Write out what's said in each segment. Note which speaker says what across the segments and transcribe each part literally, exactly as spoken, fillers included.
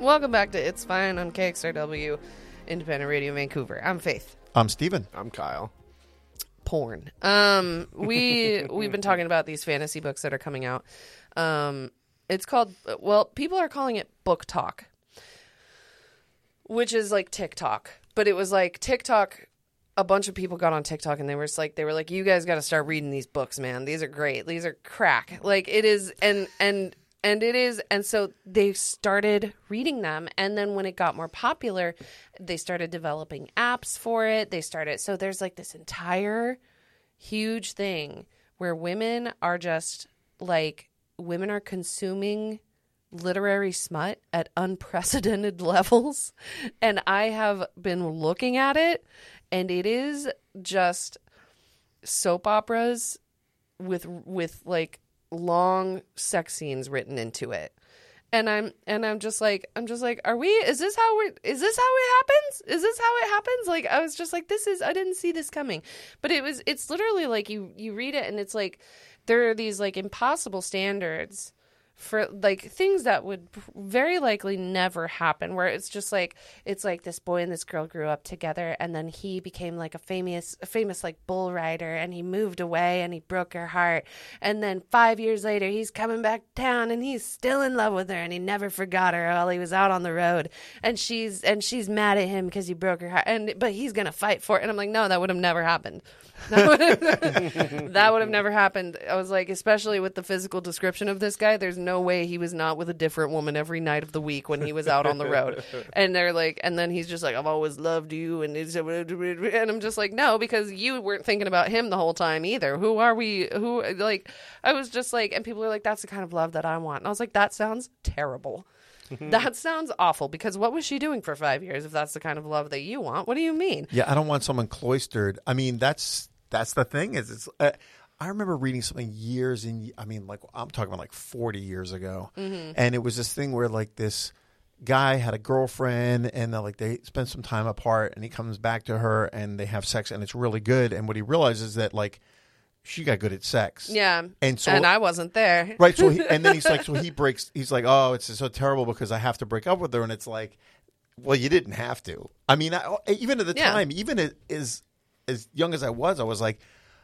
Speaker 1: Welcome back to It's Fine on K X R W, Independent Radio Vancouver. I'm Faith.
Speaker 2: I'm Steven.
Speaker 3: I'm Kyle.
Speaker 1: Porn. Um, we we've been talking about these fantasy books that are coming out. Um, it's called, well, people are calling it Book Talk, which is like TikTok, but it was like TikTok. A bunch of people got on TikTok and they were just like, they were like, you guys got to start reading these books, man. These are great. These are crack. Like it is, and and. And it is, and so they started reading them, and then when it got more popular, they started developing apps for it. They started, so there's like this entire huge thing where women are just like, women are consuming literary smut at unprecedented levels, and I have been looking at it, and it is just soap operas with with like long sex scenes written into it, and I'm and I'm just like I'm just like are we is this how we is this how it happens is this how it happens like I was just like this is I didn't see this coming, but it was it's literally like you you read it and it's like there are these like impossible standards for like things that would very likely never happen, where it's just like it's like this boy and this girl grew up together, and then he became like a famous a famous like bull rider, and he moved away and he broke her heart, and then five years later he's coming back down and he's still in love with her, and he never forgot her while he was out on the road, and she's and she's mad at him because he broke her heart, and but he's gonna fight for it. And I'm like, no, that would have never happened. That would have, that would have never happened. I was like, especially with the physical description of this guy, there's no way he was not with a different woman every night of the week when he was out on the road. And they're like, and then he's just like, I've always loved you, and it's, and I'm just like, no, because you weren't thinking about him the whole time either. Who are we? Who like? I was just like, and people are like, that's the kind of love that I want. And I was like, that sounds terrible. That sounds awful, because what was she doing for five years if that's the kind of love that you want? What do you mean?
Speaker 2: Yeah, I don't want someone cloistered. I mean, that's that's the thing is it's uh, I remember reading something years and I mean, like I'm talking about like forty years ago, mm-hmm. and it was this thing where like this guy had a girlfriend and like they spent some time apart, and he comes back to her and they have sex and it's really good, and what he realizes is that like she got good at sex.
Speaker 1: Yeah.
Speaker 2: And so
Speaker 1: and I wasn't there.
Speaker 2: Right. So he, and then he's like, so he breaks, he's like, oh, it's so terrible because I have to break up with her. And it's like, well, you didn't have to. I mean, I, even at the
Speaker 1: yeah.
Speaker 2: time, even as, as young as I was, I was like,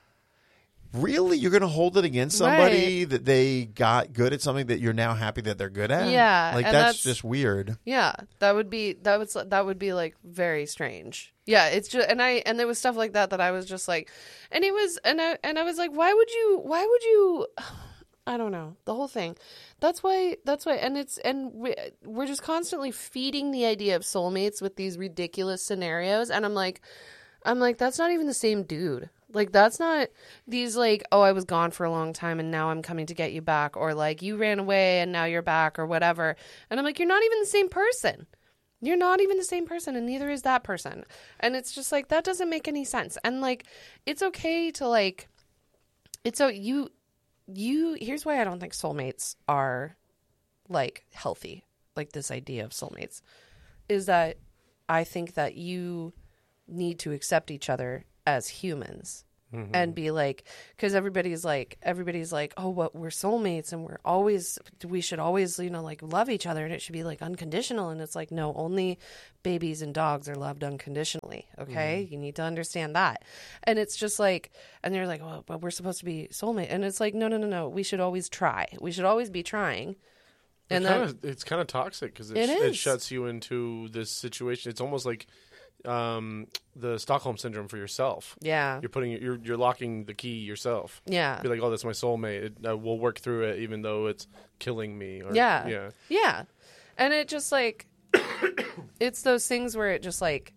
Speaker 2: really? You're going to hold it against somebody
Speaker 1: right.
Speaker 2: that they got good at something that you're now happy that they're good at?
Speaker 1: Yeah.
Speaker 2: Like,
Speaker 1: that's,
Speaker 2: that's just weird.
Speaker 1: Yeah. That would be, that would, that would be like very strange. Yeah. It's just, and I, and there was stuff like that that I was just like, and it was, and I, and I was like, why would you, why would you, I don't know, the whole thing. That's why, that's why, and it's, and we, we're just constantly feeding the idea of soulmates with these ridiculous scenarios. And I'm like, I'm like, that's not even the same dude. Like, that's not these, like, oh, I was gone for a long time and now I'm coming to get you back. Or, like, you ran away and now you're back or whatever. And I'm like, you're not even the same person. You're not even the same person, and neither is that person. And it's just, like, that doesn't make any sense. And, like, it's okay to, like, it's so you, you, here's why I don't think soulmates are, like, healthy. Like, this idea of soulmates is that I think that you need to accept each other as humans, mm-hmm. and be like, because everybody's like, everybody's like, oh, what we're soulmates and we're always, we should always, you know, like love each other and it should be like unconditional. And it's like, no, only babies and dogs are loved unconditionally. Okay. Mm-hmm. You need to understand that. And it's just like, and they're like, well, but we're supposed to be soulmate. And it's like, no, no, no, no. We should always try. We should always be trying. And
Speaker 3: it
Speaker 1: then
Speaker 3: kinda, it's kind of toxic because it,
Speaker 1: it,
Speaker 3: sh- it shuts you into this situation. It's almost like um the Stockholm syndrome for yourself.
Speaker 1: Yeah,
Speaker 3: you're putting you're you're locking the key yourself.
Speaker 1: Yeah,
Speaker 3: be like, oh, that's my soulmate. It, uh, we'll work through it even though it's killing me. Or,
Speaker 1: yeah,
Speaker 3: yeah,
Speaker 1: yeah. And it just like it's those things where it just like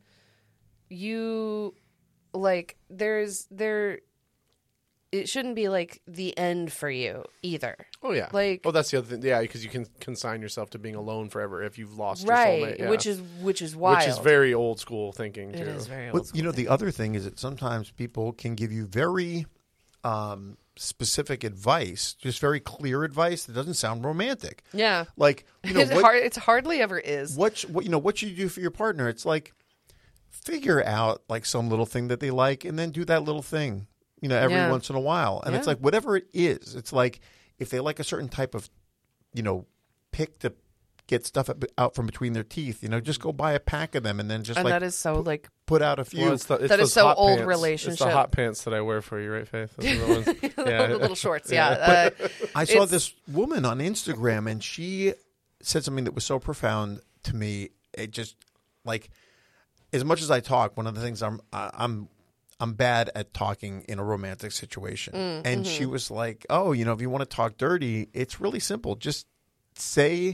Speaker 1: you like there's there it shouldn't be like the end for you either.
Speaker 3: Oh yeah,
Speaker 1: like
Speaker 3: oh that's the other thing. Yeah, because you can consign yourself to being alone forever if you've lost
Speaker 1: right,
Speaker 3: your soulmate. Yeah.
Speaker 1: which is which is wild.
Speaker 3: Which is very old school thinking too.
Speaker 1: It is very old.
Speaker 2: But,
Speaker 1: school
Speaker 2: you know,
Speaker 1: thinking.
Speaker 2: the other thing is that sometimes people can give you very um, specific advice, just very clear advice that doesn't sound romantic.
Speaker 1: Yeah,
Speaker 2: like you know,
Speaker 1: it
Speaker 2: what,
Speaker 1: hard, it's hardly ever is.
Speaker 2: What what you know, what you do for your partner? It's like figure out like some little thing that they like, and then do that little thing. You know, every
Speaker 1: yeah.
Speaker 2: once in a while. And
Speaker 1: yeah.
Speaker 2: it's like, whatever it is, it's like, if they like a certain type of, you know, pick to get stuff out from between their teeth. You know, just go buy a pack of them and then just
Speaker 1: and
Speaker 2: like
Speaker 1: that is so like
Speaker 2: put out a few.
Speaker 3: Well, it's the, it's
Speaker 1: that is
Speaker 3: those
Speaker 1: so
Speaker 3: hot
Speaker 1: old
Speaker 3: pants.
Speaker 1: relationship.
Speaker 3: It's the hot pants that I wear for you, right, Faith? Those are the ones. Yeah.
Speaker 1: the little shorts. Yeah. Uh,
Speaker 2: I saw this woman on Instagram, and she said something that was so profound to me. It just like, as much as I talk, one of the things I'm I'm I'm bad at talking in a romantic situation.
Speaker 1: Mm,
Speaker 2: and
Speaker 1: mm-hmm.
Speaker 2: she was like, "Oh, you know, if you want to talk dirty, it's really simple. Just say,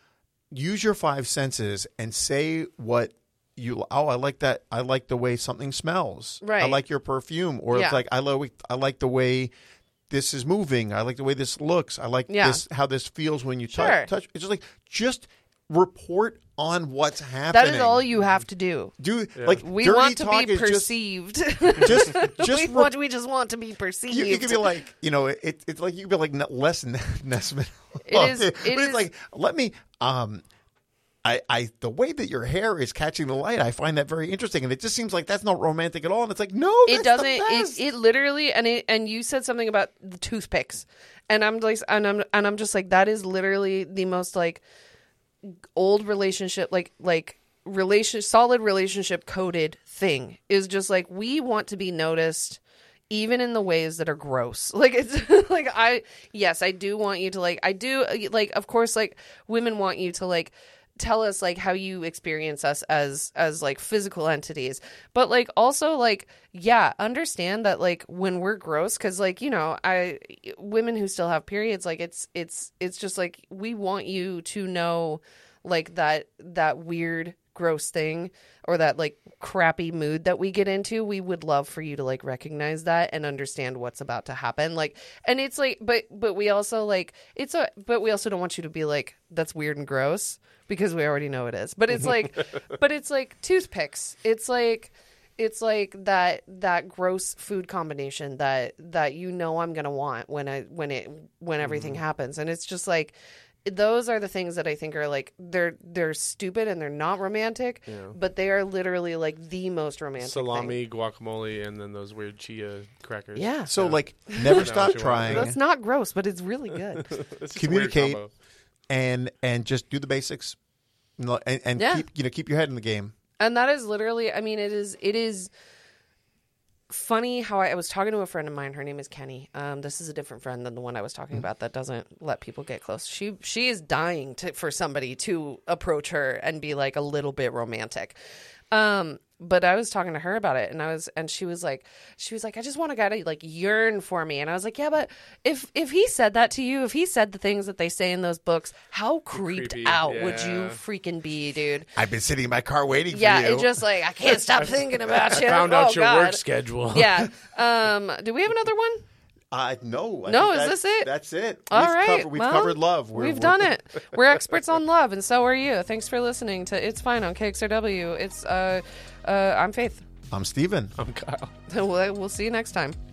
Speaker 2: use your five senses, and say what." You oh I like that I like the way something smells.
Speaker 1: Right.
Speaker 2: I like your perfume, or
Speaker 1: Yeah.
Speaker 2: it's like I like I like the way this is moving. I like the way this looks. I like
Speaker 1: Yeah.
Speaker 2: this how this feels when you touch.
Speaker 1: Sure.
Speaker 2: touch. It's just like just report on what's happening.
Speaker 1: that is all you have to do.
Speaker 2: Do like
Speaker 1: We
Speaker 2: dirty
Speaker 1: want to
Speaker 2: talk
Speaker 1: be
Speaker 2: is just
Speaker 1: perceived.
Speaker 2: just just
Speaker 1: we,
Speaker 2: re-
Speaker 1: want, we just want to be perceived.
Speaker 2: you, you could be like you know it, it's like you could be like less Nesmith.
Speaker 1: It is- it
Speaker 2: but
Speaker 1: is-
Speaker 2: it's like let me um. I, I, the way that your hair is catching the light, I find that very interesting, and it just seems like that's not romantic at all. And it's like, no, that's
Speaker 1: it doesn't.
Speaker 2: The best.
Speaker 1: It, it literally, and it, and you said something about the toothpicks, and I'm like, and I'm and I'm just like, that is literally the most like old relationship, like like relation, solid relationship coded thing is just like we want to be noticed. Even in the ways that are gross. Like, it's like, I, yes, I do want you to like, I do like, of course, like women want you to like, tell us like how you experience us as, as like physical entities. But like, also like, yeah, understand that like when we're gross, cause like, you know, I, women who still have periods, like it's, it's, it's just like, we want you to know like that, that weird, gross thing or that like crappy mood that we get into. We would love for you to like recognize that and understand what's about to happen. Like, and it's like, but, but we also like, it's a, but we also don't want you to be like, that's weird and gross because we already know it is. But it's like, but it's like toothpicks. It's like, it's like that, that gross food combination that, that, you know, I'm going to want when I, when it, when everything mm-hmm. happens. And it's just like, those are the things that I think are like they're they're stupid and they're not romantic, yeah. but they are literally like the most romantic
Speaker 3: salami,
Speaker 1: thing.
Speaker 3: Guacamole, and then those weird chia crackers.
Speaker 1: Yeah.
Speaker 2: So
Speaker 3: yeah.
Speaker 2: like, never stop trying.
Speaker 1: That's not gross, but it's really good.
Speaker 3: It's
Speaker 2: Communicate and and just do the basics, and, and
Speaker 1: yeah.
Speaker 2: keep you know keep your head in the game.
Speaker 1: And that is literally, I mean, it is it is. funny how I, I was talking to a friend of mine. Her name is Kenny. Um, this is a different friend than the one I was talking about that doesn't let people get close. She she is dying to for somebody to approach her and be like a little bit romantic. Um, but I was talking to her about it, and I was, and she was like, she was like, I just want a guy to like yearn for me. And I was like, yeah, but if if he said that to you, if he said the things that they say in those books, how creeped
Speaker 3: creepy,
Speaker 1: out
Speaker 3: yeah.
Speaker 1: would you freaking be, dude?
Speaker 2: I've been sitting in my car waiting
Speaker 1: Yeah,
Speaker 2: for you.
Speaker 1: it just like I can't stop thinking about you.
Speaker 3: I found
Speaker 1: oh,
Speaker 3: out your
Speaker 1: God.
Speaker 3: work schedule.
Speaker 1: Yeah. Um, do we have another one?
Speaker 2: Uh, no. I
Speaker 1: No,
Speaker 2: think
Speaker 1: is
Speaker 2: that's-
Speaker 1: this it?
Speaker 2: That's it.
Speaker 1: All
Speaker 2: we've
Speaker 1: right.
Speaker 2: Covered, we've
Speaker 1: well,
Speaker 2: covered love. We're,
Speaker 1: we've
Speaker 2: we're,
Speaker 1: done it. We're experts on love, and so are you. Thanks for listening to It's Fine on K X R W. It's uh, uh, I'm Faith.
Speaker 2: I'm Steven.
Speaker 3: I'm Kyle.
Speaker 1: We'll, we'll see you next time.